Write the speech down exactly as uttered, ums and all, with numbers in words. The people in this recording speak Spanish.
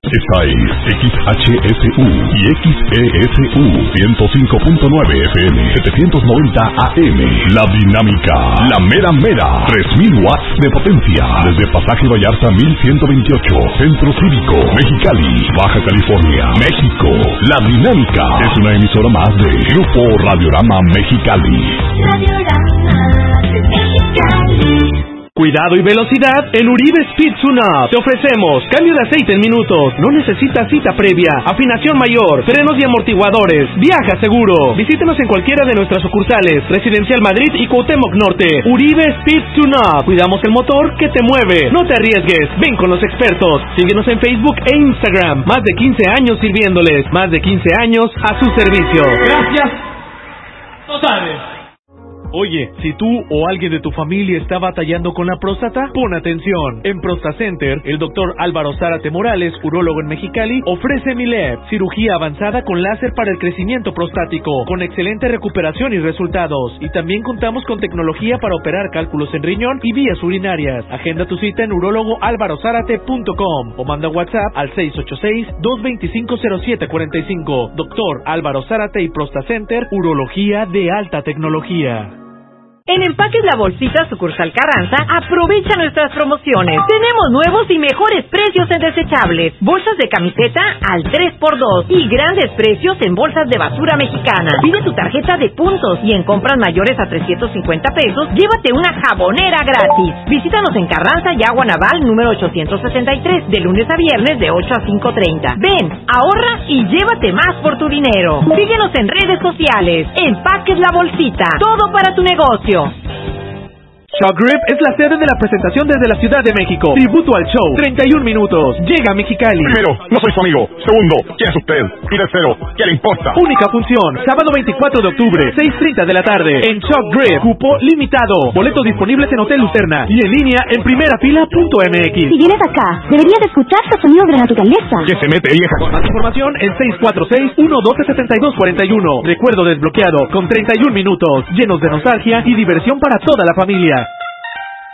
Esta es X H S U y X E S U ciento cinco punto nueve F M, setecientos noventa A M. La Dinámica, la mera mera, tres mil watts de potencia. Desde Pasaje Vallarta mil ciento veintiocho, Centro Cívico, Mexicali, Baja California, México. La Dinámica es una emisora más de Grupo Radiorama Mexicali. Radiorama Mexicali. Cuidado y velocidad en Uribe Speed Tune-Up. Te ofrecemos cambio de aceite en minutos. No necesitas cita previa. Afinación mayor, frenos y amortiguadores. Viaja seguro. Visítenos en cualquiera de nuestras sucursales. Residencial Madrid y Cuauhtémoc Norte. Uribe Speed Tune-Up. Cuidamos el motor que te mueve. No te arriesgues. Ven con los expertos. Síguenos en Facebook e Instagram. Más de quince años sirviéndoles. Más de quince años a su servicio. Gracias. No sabes. Oye, si tú o alguien de tu familia está batallando con la próstata, pon atención. En ProstaCenter, el doctor Álvaro Zárate Morales, urólogo en Mexicali, ofrece Milev, cirugía avanzada con láser para el crecimiento prostático, con excelente recuperación y resultados. Y también contamos con tecnología para operar cálculos en riñón y vías urinarias. Agenda tu cita en urólogo álvaro zárate punto com o manda WhatsApp al seis ocho seis, dos dos cinco, cero siete cuatro cinco. Doctor Álvaro Zárate y ProstaCenter, urología de alta tecnología. En Empaques La Bolsita, sucursal Carranza, aprovecha nuestras promociones. Tenemos nuevos y mejores precios en desechables. Bolsas de camiseta al tres por dos y grandes precios en bolsas de basura mexicana. Pide tu tarjeta de puntos y en compras mayores a trescientos cincuenta pesos, llévate una jabonera gratis. Visítanos en Carranza y Agua Naval número ochocientos sesenta y tres, de lunes a viernes de ocho a cinco treinta. Ven, ahorra y llévate más por tu dinero. Síguenos en redes sociales. Empaques La Bolsita, todo para tu negocio. Shock Grip es la sede de la presentación desde la Ciudad de México. Tributo al show, treinta y un minutos. Llega a Mexicali. Primero, no soy su amigo. Segundo, ¿quién es usted? Y tercero, ¿qué le importa? Única función, sábado veinticuatro de octubre, seis treinta de la tarde, en Shock Grip. Cupo limitado. Boletos disponibles en Hotel Lucerna y en línea en primerafila punto m x. Si vienes acá, deberías escuchar los sonidos de la naturaleza. ¿Qué se mete, vieja? Más información en seis cuatro seis, uno uno dos, siete dos cuatro uno. Recuerdo desbloqueado con treinta y un minutos, llenos de nostalgia y diversión para toda la familia.